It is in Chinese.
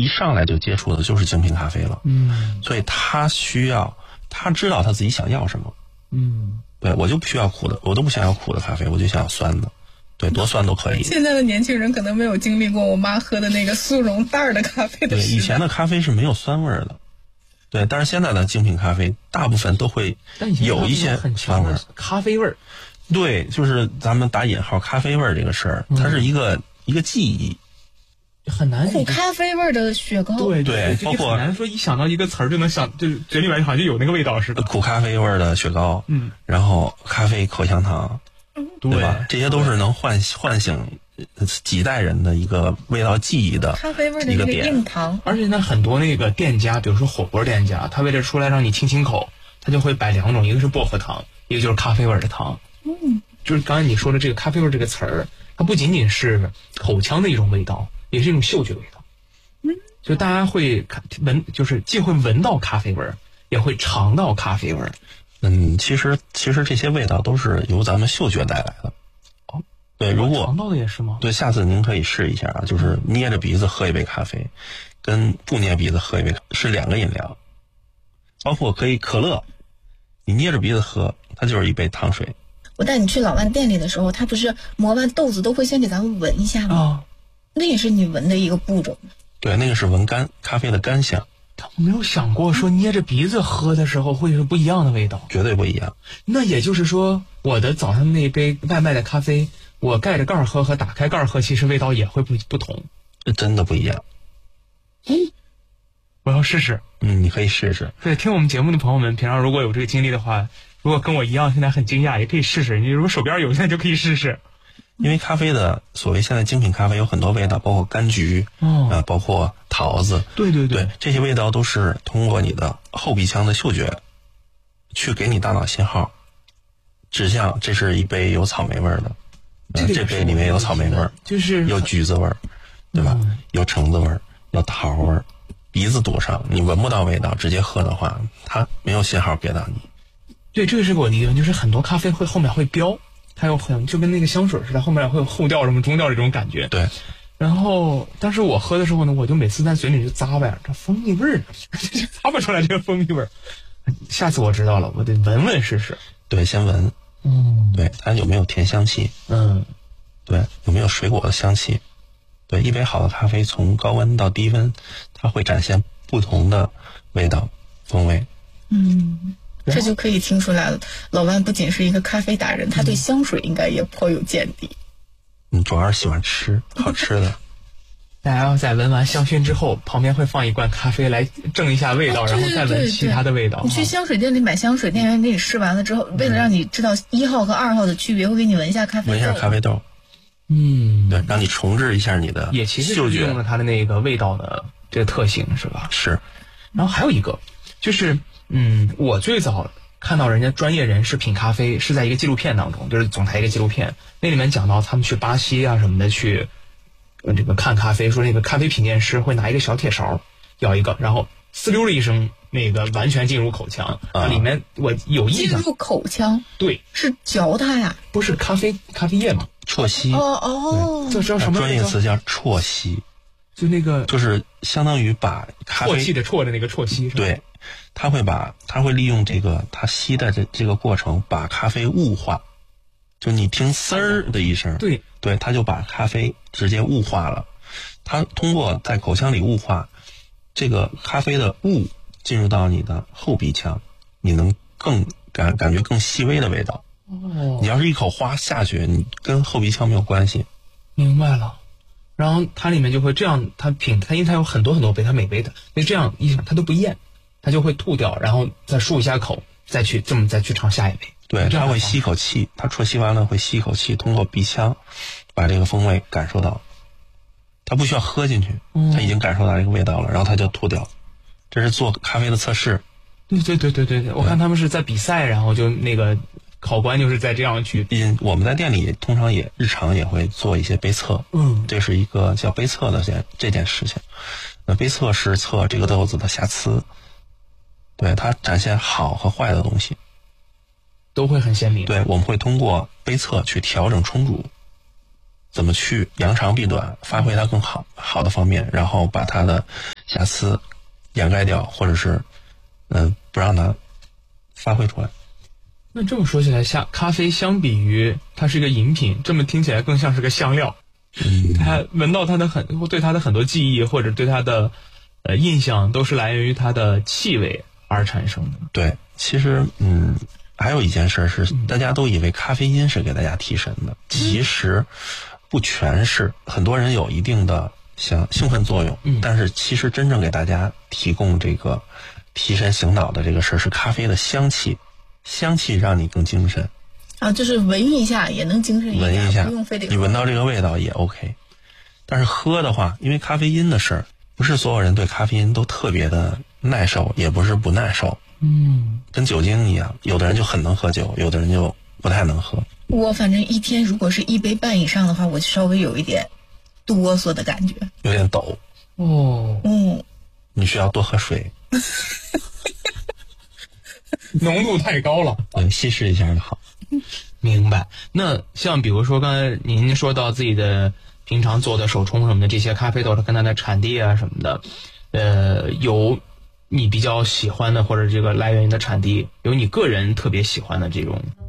一上来就接触的就是精品咖啡了。所以他知道他自己想要什么。对，我就不需要苦的，我都不想要苦的咖啡，我就想要酸的。对，多酸都可以。 现在的年轻人可能没有经历过我妈喝的那个速溶袋的咖啡的时代。 对，以前的咖啡是没有酸味的。对，但是现在的精品咖啡大部分都会有一些酸味， 咖啡味儿。 对，就是咱们打引号咖啡味儿这个事儿，它是一个记忆。 很难苦咖啡味的雪糕， 对，包括很难说一想到一个词儿就能想，就是嘴里面好像就有那个味道似的。 苦咖啡味的雪糕，然后咖啡口香糖，对吧？这些都是能唤醒几代人的一个味道记忆的咖啡味的一个硬糖。 而且呢，很多那个店家，比如说火锅店家，他为了出来让你清口，他就会摆两种，一个是薄荷糖，一个就是咖啡味的糖。就是刚才你说的这个咖啡味这个词儿，它不仅仅是口腔的一种味道，也是一种嗅觉味道。就大家会闻，就是既会闻到咖啡味儿，也会尝到咖啡味儿。 其实这些味道都是由咱们嗅觉带来的。对，如果尝到的也是吗？ 对，下次您可以试一下啊，就是捏着鼻子喝一杯咖啡，跟不捏鼻子喝一杯是两个饮料。包括可乐，你捏着鼻子喝，它就是一杯糖水。 我带你去老万店里的时候，他不是磨完豆子都会先给咱们闻一下吗？那也是你闻的一个步骤。对， 那个是闻咖啡的干香。 我没有想过说捏着鼻子喝的时候会是不一样的味道。 绝对不一样。 那也就是说，我的早上那杯外卖的咖啡，我盖着盖儿喝和打开盖儿喝，其实味道也会不同。 真的不一样。 我要试试。 你可以试试。 对，听我们节目的朋友们，平常如果有这个经历的话，如果跟我一样现在很惊讶，也可以试试。你如果手边有，现在就可以试试。 因为咖啡的所谓现在精品咖啡有很多味道，包括柑橘，包括桃子， 对， 这些味道都是通过你的后鼻腔的嗅觉，去给你大脑信号，指向这是一杯有草莓味的，这杯里面有草莓味， 就是有橘子味，对吧？有橙子味，有桃味，鼻子堵上，你闻不到味道，直接喝的话，它没有信号给到你。 对，这个是我理解，就是很多咖啡后面会标。它有就跟那个香水似的，后面会有后调什么中调这种感觉。 对。 然后当时我喝的时候呢，我就每次在嘴里就咂吧，这蜂蜜味儿，咂不出来这个蜂蜜味儿。下次我知道了，我得闻闻试试。 对，先闻。对，它有没有甜香气？对，有没有水果的香气？对，一杯好的咖啡从高温到低温，它会展现不同的味道风味。 这就可以听出来了，老万不仅是一个咖啡达人，他对香水应该也颇有见地。 主要是喜欢吃好吃的。 大家要在闻完香薰之后，旁边会放一罐咖啡来正一下味道，然后再闻其他的味道。 你去香水店里买香水，店员给你试完了之后，为了让你知道1号和2号的区别，会给你闻一下咖啡豆。 闻一下咖啡豆。对，让你重置一下你的也其实是用了它的那个味道的这个特性，是吧？ 是。 然后还有一个就是。我最早看到人家专业人士品咖啡是在一个纪录片当中，就是总台一个纪录片，那里面讲到他们去巴西啊什么的去，这个看咖啡，说那个咖啡品鉴师会拿一个小铁勺舀一个，然后呲溜的一声，那个完全进入口腔，里面我有印象。 进入口腔？ 对， 是嚼它呀？ 不是咖啡液嘛？ 啜吸。 这叫什么？ 专业词叫啜吸。 就那个就是相当于把咖啡啜泣的啜的那个啜吸。 对。他会利用这个他吸的这个过程，把咖啡雾化，就你听丝儿的一声，对，他就把咖啡直接雾化了。他通过在口腔里雾化，这个咖啡的雾进入到你的后鼻腔，你能更感觉更细微的味道。你要是一口花下去，你跟后鼻腔没有关系。 明白了。然后它里面就会这样，它因为它有很多杯，它每杯的，那这样一它都不咽。它就会吐掉，然后再漱一下口，再去尝下一杯。 对，它会吸口气，它啜吸完了会吸一口气，通过鼻腔把这个风味感受到。它不需要喝进去，它已经感受到这个味道了，然后它就吐掉。这是做咖啡的测试。 对，我看他们是在比赛，然后就那个考官就是在这样去。 我们在店里通常日常也会做一些杯测，这是一个叫杯测的这件事情。那杯测是测这个豆子的瑕疵。对，它展现好和坏的东西都会很鲜明。 对，我们会通过杯测去调整冲煮，怎么去扬长避短，发挥它更好的方面，然后把它的瑕疵掩盖掉，或者是不让它发挥出来。 那这么说起来，咖啡相比于它是一个饮品，这么听起来更像是个香料。它闻到它的对它的很多记忆或者对它的印象都是来源于它的气味而产生的。 对，其实还有一件事是，大家都以为咖啡因是给大家提神的，其实不全是。很多人有一定的像兴奋作用，但是其实真正给大家提供这个提神醒脑的这个事是咖啡的香气，香气让你更精神。 啊，就是闻一下也能精神一点， 闻一下， 不用非得你闻到这个味道也 OK。但是喝的话，因为咖啡因的事儿，不是所有人对咖啡因都特别的耐受，也不是不耐受。跟酒精一样，有的人就很能喝酒，有的人就不太能喝。 我反正一天如果是1杯半以上的话，我就稍微有一点哆嗦的感觉， 有点抖。你需要多喝水。 浓度太高了， 稀释一下就好。 明白。那像比如说刚才您说到自己的平常做的手冲什么的这些咖啡豆，跟它的产地啊什么的，有你比较喜欢的，或者这个来源于的产地，有你个人特别喜欢的这种